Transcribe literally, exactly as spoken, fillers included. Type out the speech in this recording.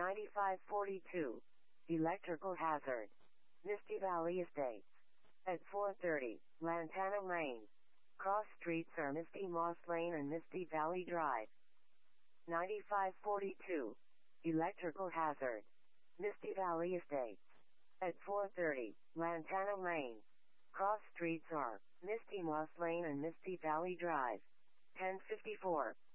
ninety-five forty-two. Electrical hazard. Misty Valley Estates. At four thirty, Lantana Lane. Cross streets are Misty Moss Lane and Misty Valley Drive. ninety-five forty-two. Electrical hazard. Misty Valley Estates. At four thirty, Lantana Lane. Cross streets are Misty Moss Lane and Misty Valley Drive. ten fifty-four.